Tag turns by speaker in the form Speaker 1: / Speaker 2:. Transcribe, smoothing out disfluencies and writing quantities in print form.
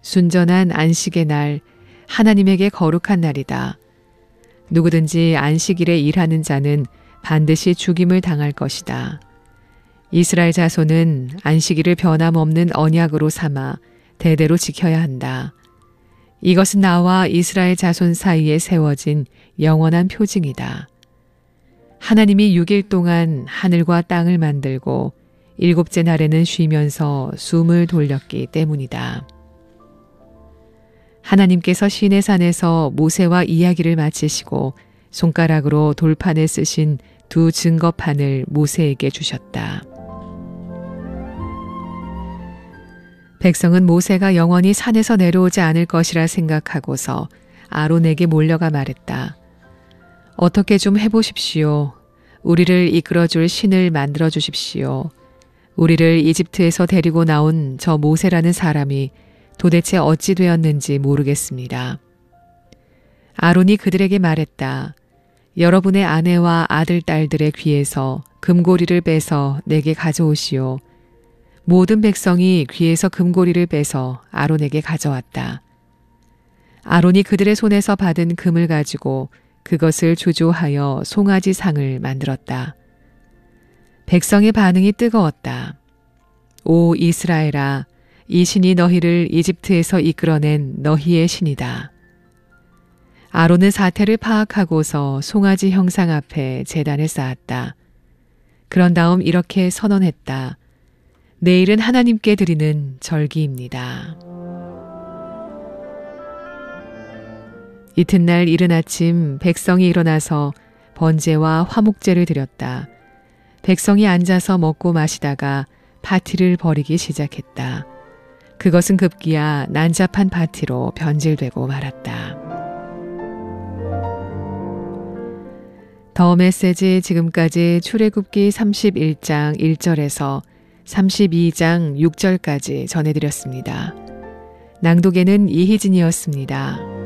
Speaker 1: 순전한 안식의 날, 하나님에게 거룩한 날이다. 누구든지 안식일에 일하는 자는 반드시 죽임을 당할 것이다. 이스라엘 자손은 안식일을 변함없는 언약으로 삼아 대대로 지켜야 한다. 이것은 나와 이스라엘 자손 사이에 세워진 영원한 표징이다. 하나님이 6일 동안 하늘과 땅을 만들고 7째 날에는 쉬면서 숨을 돌렸기 때문이다. 하나님께서 시내산에서 모세와 이야기를 마치시고 손가락으로 돌판에 쓰신 2 증거판을 모세에게 주셨다. 백성은 모세가 영원히 산에서 내려오지 않을 것이라 생각하고서 아론에게 몰려가 말했다. 어떻게 좀 해보십시오. 우리를 이끌어줄 신을 만들어 주십시오. 우리를 이집트에서 데리고 나온 저 모세라는 사람이 도대체 어찌 되었는지 모르겠습니다. 아론이 그들에게 말했다. 여러분의 아내와 아들, 딸들의 귀에서 금고리를 빼서 내게 가져오시오. 모든 백성이 귀에서 금고리를 빼서 아론에게 가져왔다. 아론이 그들의 손에서 받은 금을 가지고 그것을 조조하여 송아지 상을 만들었다. 백성의 반응이 뜨거웠다. 오 이스라엘아, 이 신이 너희를 이집트에서 이끌어낸 너희의 신이다. 아론은 사태를 파악하고서 송아지 형상 앞에 제단을 쌓았다. 그런 다음 이렇게 선언했다. 내일은 하나님께 드리는 절기입니다. 이튿날 이른 아침 백성이 일어나서 번제와 화목제를 드렸다. 백성이 앉아서 먹고 마시다가 파티를 벌이기 시작했다. 그것은 급기야 난잡한 파티로 변질되고 말았다. 더 메시지 지금까지 출애굽기 31장 1절에서 32장 6절까지 전해드렸습니다. 낭독에는 이희진이었습니다.